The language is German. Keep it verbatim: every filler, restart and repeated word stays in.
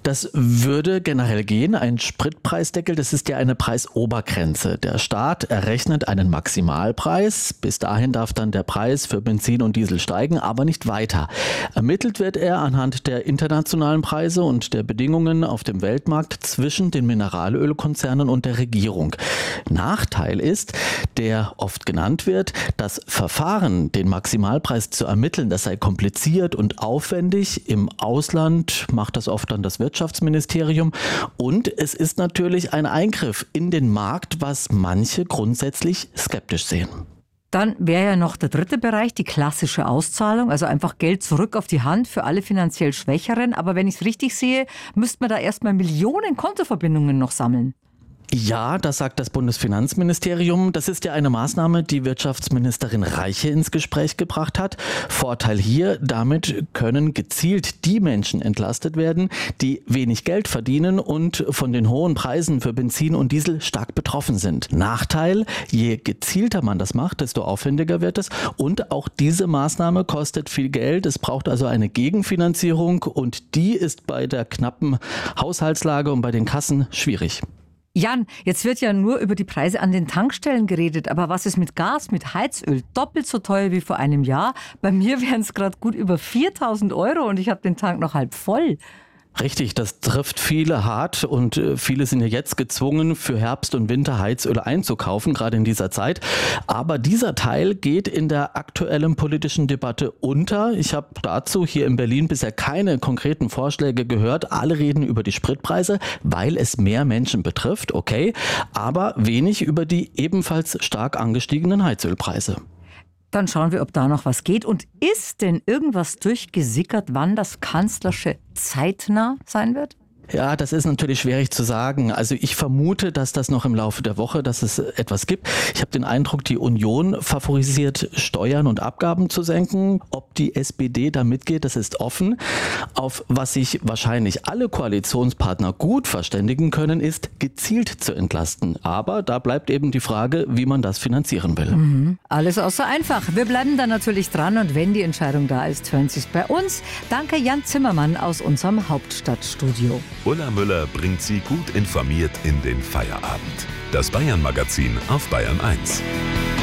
Das würde generell gehen. Ein Spritpreisdeckel, das ist ja eine Preisobergrenze. Der Staat errechnet einen Maximalpreis. Bis dahin darf dann der Preis für Benzin und Diesel steigen, aber nicht weiter. Ermittelt wird er anhand der internationalen Preise und der Bedingungen auf dem Weltmarkt zwischen den Mineralölkonzernen und der Regierung. Nachteil ist, der oft genannt wird, das Verfahren, den Maximalpreis zu ermitteln, das sei kompliziert und aufwendig. Im Ausland macht das oft dann das Wirtschaftsministerium. Und es ist natürlich ein Eingriff in den Markt, was manche grundsätzlich skeptisch sehen. Dann wäre ja noch der dritte Bereich, die klassische Auszahlung, also einfach Geld zurück auf die Hand für alle finanziell Schwächeren. Aber wenn ich es richtig sehe, müsste man da erstmal Millionen Kontoverbindungen noch sammeln. Ja, das sagt das Bundesfinanzministerium. Das ist ja eine Maßnahme, die Wirtschaftsministerin Reiche ins Gespräch gebracht hat. Vorteil hier, damit können gezielt die Menschen entlastet werden, die wenig Geld verdienen und von den hohen Preisen für Benzin und Diesel stark betroffen sind. Nachteil, je gezielter man das macht, desto aufwendiger wird es. Und auch diese Maßnahme kostet viel Geld. Es braucht also eine Gegenfinanzierung und die ist bei der knappen Haushaltslage und bei den Kassen schwierig. Jan, jetzt wird ja nur über die Preise an den Tankstellen geredet, aber was ist mit Gas, mit Heizöl? Doppelt so teuer wie vor einem Jahr. Bei mir wären es gerade gut über viertausend Euro und ich habe den Tank noch halb voll. Richtig, das trifft viele hart und viele sind ja jetzt gezwungen, für Herbst und Winter Heizöl einzukaufen, gerade in dieser Zeit. Aber dieser Teil geht in der aktuellen politischen Debatte unter. Ich habe dazu hier in Berlin bisher keine konkreten Vorschläge gehört. Alle reden über die Spritpreise, weil es mehr Menschen betrifft, okay, aber wenig über die ebenfalls stark angestiegenen Heizölpreise. Dann schauen wir, ob da noch was geht. Und ist denn irgendwas durchgesickert, wann das Kanzlersche zeitnah sein wird? Ja, das ist natürlich schwierig zu sagen. Also ich vermute, dass das noch im Laufe der Woche, dass es etwas gibt. Ich habe den Eindruck, die Union favorisiert, Steuern und Abgaben zu senken. Ob die S P D da mitgeht, das ist offen. Auf was sich wahrscheinlich alle Koalitionspartner gut verständigen können, ist, gezielt zu entlasten. Aber da bleibt eben die Frage, wie man das finanzieren will. Mhm. Alles außer einfach. Wir bleiben da natürlich dran und wenn die Entscheidung da ist, hören Sie es bei uns. Danke Jan Zimmermann aus unserem Hauptstadtstudio. Ulla Müller bringt Sie gut informiert in den Feierabend. Das Bayern-Magazin auf Bayern eins.